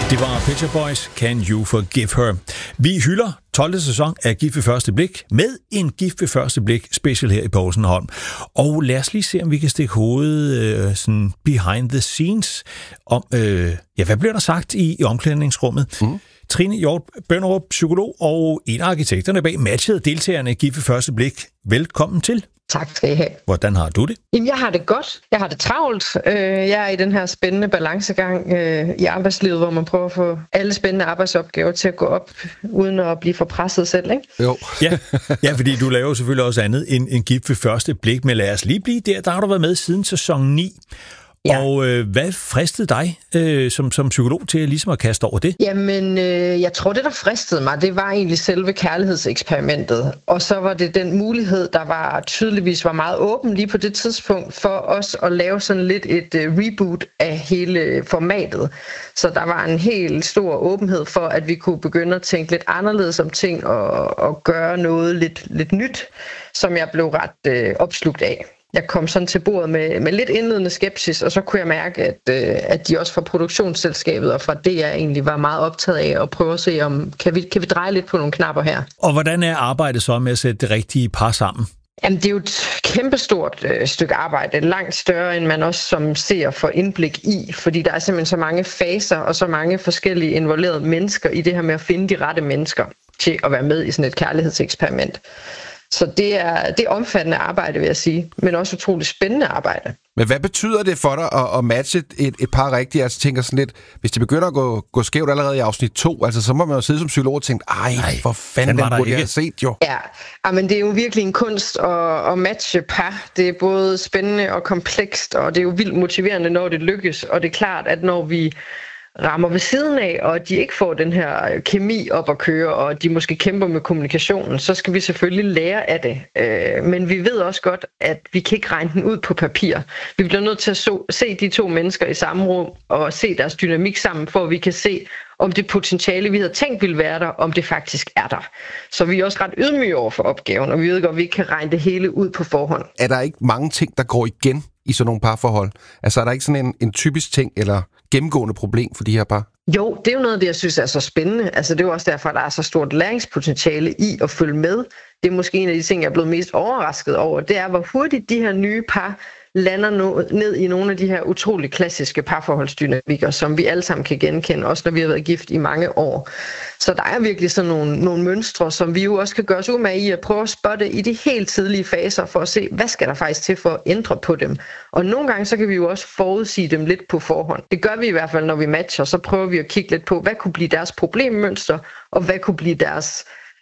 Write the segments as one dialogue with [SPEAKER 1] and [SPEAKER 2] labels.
[SPEAKER 1] Det var Pet Shop Boys, Can You Forgive Her? Vi hylder 12. sæson af Gift ved første blik med en Gift ved første blik special her i Povlsen & Holm. Og lad os lige se, om vi kan stikke hovedet sådan behind the scenes om, hvad bliver der sagt i omklædningsrummet? Trine Hjort Bønderup, psykolog og en af arkitekterne bag matchet deltagerne i Gift ved første blik. Velkommen til.
[SPEAKER 2] Tak skal I have.
[SPEAKER 1] Hvordan har du det?
[SPEAKER 2] Jamen, jeg har det godt. Jeg har det travlt. Jeg er i den her spændende balancegang i arbejdslivet, hvor man prøver at få alle spændende arbejdsopgaver til at gå op, uden at blive for presset selv, ikke?
[SPEAKER 1] Jo. Ja, fordi du laver selvfølgelig også andet end Gift ved første blik, men lad os lige blive der. Der har du været med siden sæson 9. Ja. Og hvad fristede dig som psykolog til ligesom at kaste over det?
[SPEAKER 2] Jamen, jeg tror, det der fristede mig, det var egentlig selve kærlighedseksperimentet. Og så var det den mulighed, der var tydeligvis var meget åben lige på det tidspunkt for os at lave sådan lidt et reboot af hele formatet. Så der var en helt stor åbenhed for, at vi kunne begynde at tænke lidt anderledes om ting og gøre noget lidt nyt, som jeg blev ret opslugt af. Jeg kom sådan til bordet med lidt indledende skepsis, og så kunne jeg mærke, at de også fra produktionsselskabet og fra det, jeg egentlig var meget optaget af at prøve at se, om kan vi dreje lidt på nogle knapper her.
[SPEAKER 1] Og hvordan er arbejdet så med at sætte det rigtige par sammen?
[SPEAKER 2] Jamen, det er jo et kæmpestort stykke arbejde, langt større, end man også som seer får indblik i, fordi der er simpelthen så mange faser og så mange forskellige involverede mennesker i det her med at finde de rette mennesker til at være med i sådan et kærlighedseksperiment. Så det er omfattende arbejde, vil jeg sige, men også utroligt spændende arbejde.
[SPEAKER 3] Men hvad betyder det for dig at matche et par rigtigt? Altså tænker sådan lidt, hvis det begynder at gå skævt allerede i afsnit 2, altså så må man jo sidde som psykolog og tænke, for fanden, den burde jeg have set jo.
[SPEAKER 2] Ja, men det er jo virkelig en kunst at matche par. Det er både spændende og komplekst, og det er jo vildt motiverende, når det lykkes. Og det er klart, at når vi rammer ved siden af, og de ikke får den her kemi op at køre, og de måske kæmper med kommunikationen, så skal vi selvfølgelig lære af det. Men vi ved også godt, at vi kan ikke regne den ud på papir. Vi bliver nødt til at se de to mennesker i samme rum, og se deres dynamik sammen, for at vi kan se, om det potentiale, vi havde tænkt ville være der, om det faktisk er der. Så vi er også ret ydmyge over for opgaven, og vi ved godt, at vi ikke kan regne det hele ud på forhånd.
[SPEAKER 3] Er der ikke mange ting, der går igen i sådan nogle parforhold? Altså er der ikke sådan en typisk ting, eller gennemgående problem for de her par?
[SPEAKER 2] Jo, det er jo noget af det, jeg synes er så spændende. Altså det er jo også derfor, at der er så stort læringspotentiale i at følge med. Det er måske en af de ting, jeg er blevet mest overrasket over. Det er, hvor hurtigt de her nye par lander ned i nogle af de her utrolig klassiske parforholdsdynamikker, som vi alle sammen kan genkende, også når vi har været gift i mange år. Så der er virkelig sådan nogle mønstre, som vi jo også kan gøre os umage i at prøve at spotte i de helt tidlige faser, for at se, hvad skal der faktisk til for at ændre på dem. Og nogle gange, så kan vi jo også forudsige dem lidt på forhånd. Det gør vi i hvert fald, når vi matcher, så prøver vi at kigge lidt på, hvad kunne blive deres problemmønster, og hvad kunne blive deres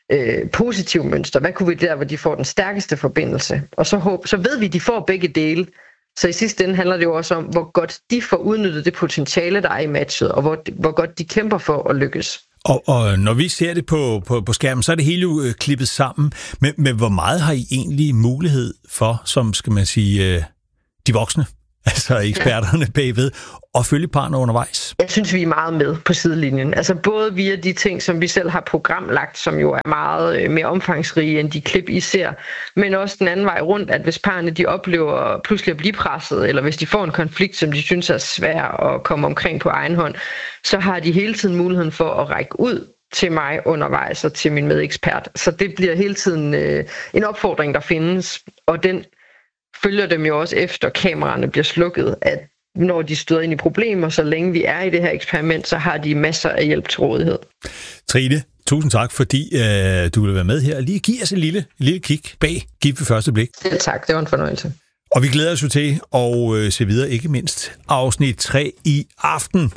[SPEAKER 2] positive mønster. Hvad kunne vi der, hvor de får den stærkeste forbindelse? Og så ved vi, at de får begge dele. Så i sidste ende handler det jo også om, hvor godt de får udnyttet det potentiale, der er i matchet, og hvor godt de kæmper for at lykkes.
[SPEAKER 1] Og når vi ser det på skærmen, så er det hele jo klippet sammen. Men hvor meget har I egentlig mulighed for, som skal man sige, de voksne, altså eksperterne bagved, og følge parne undervejs?
[SPEAKER 2] Jeg synes, vi er meget med på sidelinjen. Altså både via de ting, som vi selv har programlagt, som jo er meget mere omfangsrige end de klip, I ser, men også den anden vej rundt, at hvis parne de oplever pludselig at blive presset, eller hvis de får en konflikt, som de synes er svær at komme omkring på egen hånd, så har de hele tiden muligheden for at række ud til mig undervejs og til min medekspert. Så det bliver hele tiden en opfordring, der findes, og den følger dem jo også efter kameraerne bliver slukket, at når de støder ind i problemer, så længe vi er i det her eksperiment, så har de masser af hjælp til rådighed.
[SPEAKER 1] Trine, tusind tak, fordi du vil være med her. Lige give os en lille kig bag Gift ved første blik.
[SPEAKER 2] Selv tak, det var en fornøjelse.
[SPEAKER 1] Og vi glæder os jo til at se videre, ikke mindst afsnit 3 i aften.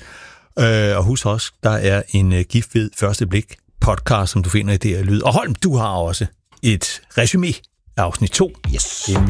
[SPEAKER 1] Og husk også, der er en Gift ved første blik podcast, som du finder i DR Lyd. Og Holm, du har også et resumé af afsnit 2.
[SPEAKER 3] Yes.